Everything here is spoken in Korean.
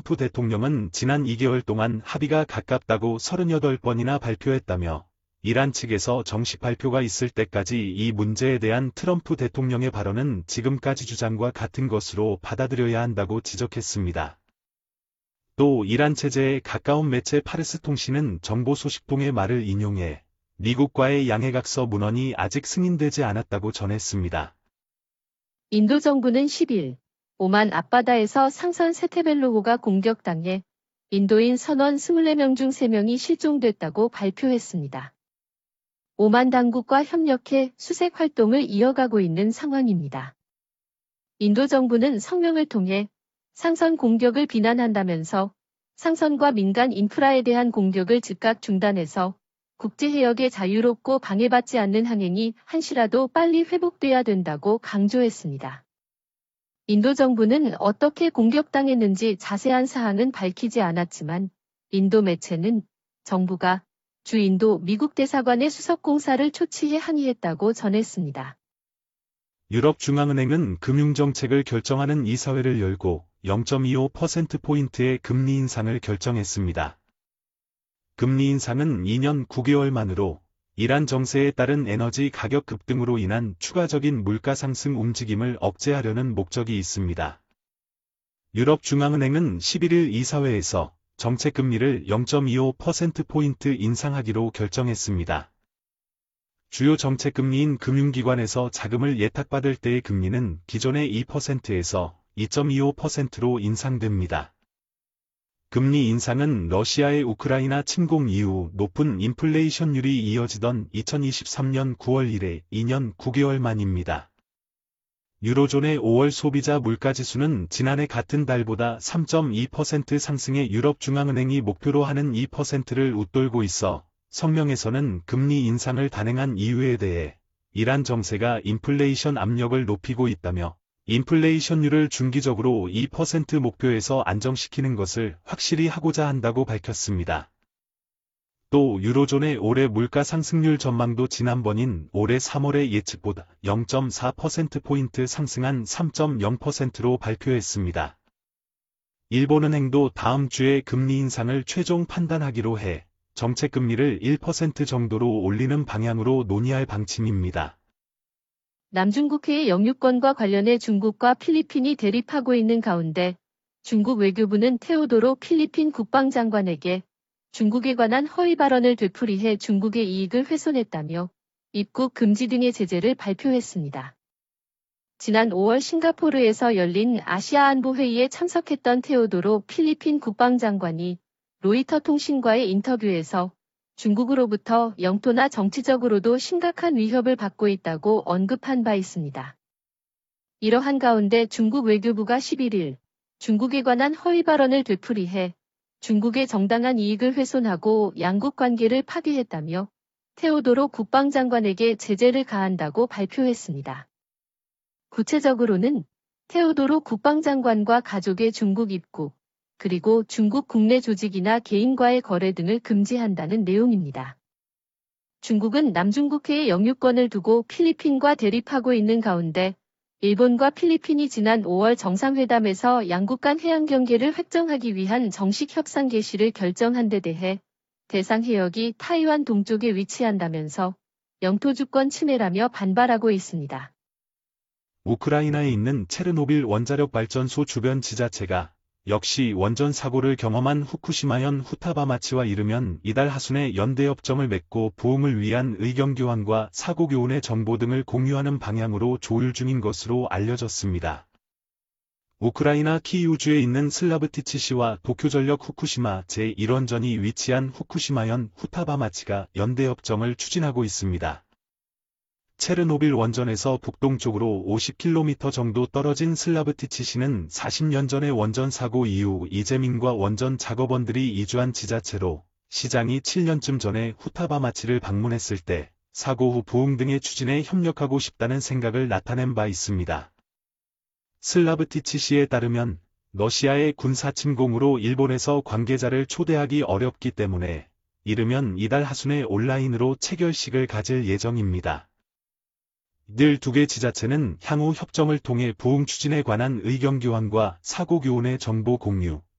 트럼프 대통령은 지난 2개월 동안 합의가 가깝다고 38번이나 발표했다며 이란 측에서 정식 발표가 있을 때까지 이 문제에 대한 트럼프 대통령의 발언은 지금까지 주장과 같은 것으로 받아들여야 한다고 지적했습니다. 또 이란 체제에 가까운 매체 파르스 통신은 정보 소식통의 말을 인용해 미국과의 양해각서 문헌이 아직 승인되지 않았다고 전했습니다. 인도 정부는 10일 오만 앞바다에서 상선 세테벨로호가 공격당해 인도인 선원 24명 중 3명이 실종됐다고 발표했습니다. 오만 당국과 협력해 수색 활동을 이어가고 있는 상황입니다. 인도 정부는 성명을 통해 상선 공격을 비난한다면서 상선과 민간 인프라에 대한 공격을 즉각 중단해서 국제해역의 자유롭고 방해받지 않는 항행이 한시라도 빨리 회복돼야 된다고 강조했습니다. 인도 정부는 어떻게 공격당했는지 자세한 사항은 밝히지 않았지만 인도 매체는 정부가 주 인도 미국 대사관의 수석 공사를 초치해 항의했다고 전했습니다. 유럽중앙은행은 금융정책을 결정하는 이사회를 열고 0.25%포인트의 금리 인상을 결정했습니다. 금리 인상은 2년 9개월 만으로 이란 정세에 따른 에너지 가격 급등으로 인한 추가적인 물가 상승 움직임을 억제하려는 목적이 있습니다. 유럽중앙은행은 11일 이사회에서 정책 금리를 0.25%포인트 인상하기로 결정했습니다. 주요 정책 금리인 금융기관에서 자금을 예탁받을 때의 금리는 기존의 2%에서 2.25%로 인상됩니다. 금리 인상은 러시아의 우크라이나 침공 이후 높은 인플레이션율이 이어지던 2023년 9월 이래 2년 9개월 만입니다. 유로존의 5월 소비자 물가지수는 지난해 같은 달보다 3.2% 상승해 유럽중앙은행이 목표로 하는 2%를 웃돌고 있어 성명에서는 금리 인상을 단행한 이유에 대해 이란 정세가 인플레이션 압력을 높이고 있다며 인플레이션율을 중기적으로 2% 목표에서 안정시키는 것을 확실히 하고자 한다고 밝혔습니다. 또 유로존의 올해 물가 상승률 전망도 지난번인 올해 3월의 예측보다 0.4%포인트 상승한 3.0%로 발표했습니다. 일본은행도 다음 주에 금리 인상을 최종 판단하기로 해 정책 금리를 1% 정도로 올리는 방향으로 논의할 방침입니다. 남중국해의 영유권과 관련해 중국과 필리핀이 대립하고 있는 가운데 중국 외교부는 테오도로 필리핀 국방장관에게 중국에 관한 허위 발언을 되풀이해 중국의 이익을 훼손했다며 입국 금지 등의 제재를 발표했습니다. 지난 5월 싱가포르에서 열린 아시아 안보 회의에 참석했던 테오도로 필리핀 국방장관이 로이터 통신과의 인터뷰에서 중국으로부터 영토나 정치적으로도 심각한 위협을 받고 있다고 언급한 바 있습니다. 이러한 가운데 중국 외교부가 11일 중국에 관한 허위 발언을 되풀이해 중국의 정당한 이익을 훼손하고 양국 관계를 파괴했다며 테오도로 국방장관에게 제재를 가한다고 발표했습니다. 구체적으로는 테오도로 국방장관과 가족의 중국 입국, 그리고 중국 국내 조직이나 개인과의 거래 등을 금지한다는 내용입니다. 중국은 남중국해의 영유권을 두고 필리핀과 대립하고 있는 가운데 일본과 필리핀이 지난 5월 정상회담에서 양국 간 해양 경계를 획정하기 위한 정식 협상 개시를 결정한 데 대해 대상 해역이 타이완 동쪽에 위치한다면서 영토 주권 침해라며 반발하고 있습니다. 우크라이나에 있는 체르노빌 원자력 발전소 주변 지자체가 역시 원전 사고를 경험한 후쿠시마현 후타바마치와 이르면 이달 하순에 연대협정을 맺고 부흥을 위한 의견 교환과 사고 교훈의 정보 등을 공유하는 방향으로 조율 중인 것으로 알려졌습니다. 우크라이나 키이우주에 있는 슬라브티치시와 도쿄전력 후쿠시마 제1원전이 위치한 후쿠시마현 후타바마치가 연대협정을 추진하고 있습니다. 체르노빌 원전에서 북동쪽으로 50km 정도 떨어진 슬라브티치시는 40년 전의 원전 사고 이후 이재민과 원전 작업원들이 이주한 지자체로 시장이 7년쯤 전에 후타바마치를 방문했을 때 사고 후 부흥 등의 추진에 협력하고 싶다는 생각을 나타낸 바 있습니다. 슬라브티치시에 따르면 러시아의 군사 침공으로 일본에서 관계자를 초대하기 어렵기 때문에 이르면 이달 하순에 온라인으로 체결식을 가질 예정입니다. 이들 두 개 지자체는 향후 협정을 통해 부흥 추진에 관한 의견 교환과 사고 교훈의 정보 공유,